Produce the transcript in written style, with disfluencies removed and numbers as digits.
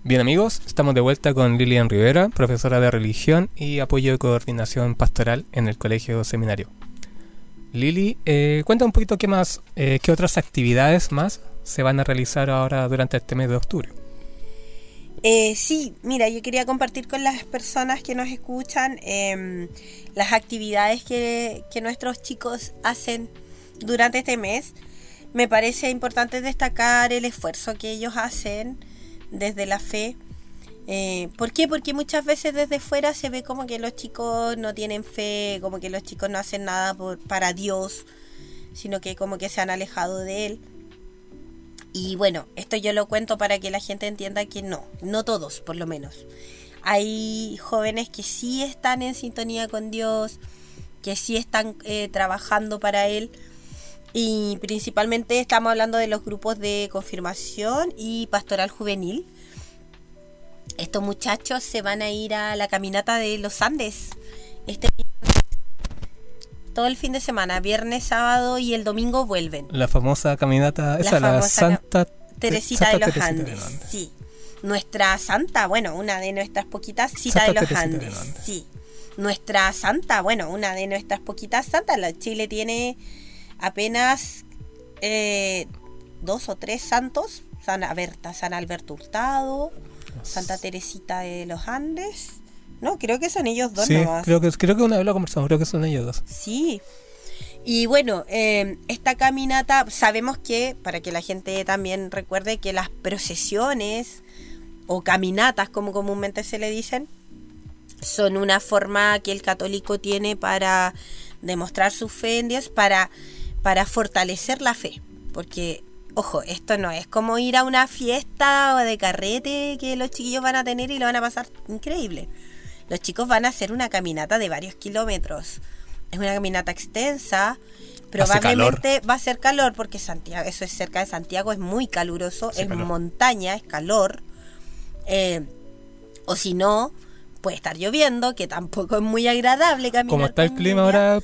Bien amigos, estamos de vuelta con Lilian Rivera, profesora de religión y apoyo de coordinación pastoral en el Colegio Seminario. Lili, cuenta un poquito qué otras actividades más se van a realizar ahora durante este mes de octubre. Sí, mira, yo quería compartir con las personas que nos escuchan las actividades que nuestros chicos hacen durante este mes. Me parece importante destacar el esfuerzo que ellos hacen desde la fe. ¿Por qué? Porque muchas veces desde fuera se ve como que los chicos no tienen fe, como que los chicos no hacen nada para Dios, sino que como que se han alejado de Él. Y bueno, esto yo lo cuento para que la gente entienda que no todos por lo menos. Hay jóvenes que sí están en sintonía con Dios, que sí están trabajando para Él. Y principalmente estamos hablando de los grupos de confirmación y pastoral juvenil. Estos muchachos se van a ir a la caminata de los Andes todo el fin de semana, viernes, sábado y el domingo vuelven. La famosa caminata, la Santa Teresita de los Andes. Sí. Nuestra santa, bueno, una de nuestras poquitas citas de los Andes. Sí. Nuestra santa, bueno, una de nuestras poquitas santas. Chile tiene apenas 2 o 3 santos. San Alberto Hurtado, Santa Teresita de los Andes. No, creo que son ellos dos nomás. Creo que una vez lo conversamos, creo que son ellos dos. Sí. Y bueno, esta caminata, sabemos que, para que la gente también recuerde, que las procesiones o caminatas, como comúnmente se le dicen, son una forma que el católico tiene para demostrar su fe en Dios, para fortalecer la fe. Porque, ojo, esto no es como ir a una fiesta o de carrete que los chiquillos van a tener y lo van a pasar increíble. Los chicos van a hacer una caminata de varios kilómetros. Es una caminata extensa. Probablemente va a ser calor porque Santiago, eso es cerca de Santiago, es muy caluroso, es calor. Montaña, es calor. O si no, puede estar lloviendo, que tampoco es muy agradable caminar. Como está el clima ahora,